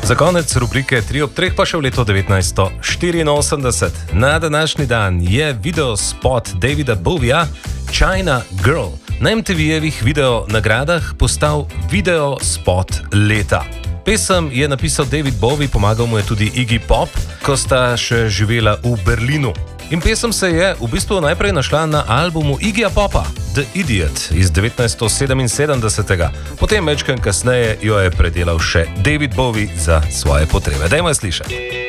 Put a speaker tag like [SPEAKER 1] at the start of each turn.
[SPEAKER 1] Za konec rubrike 3 ob 3 pa še v letu 1984. Na današnji dan je videospot Davida Bowieja China Girl na MTV-jevih video nagradah postal videospot leta. Pesem je napisal David Bowie, pomagal mu je tudi Iggy Pop, ko sta še živela v Berlinu. In pesem se je v bistvu najprej našla na albumu Iggyja Popa, The Idiot iz 1977. Potem večkrat kasneje jo je predelal še David Bowie za svoje potrebe. Dajmo jo slišati.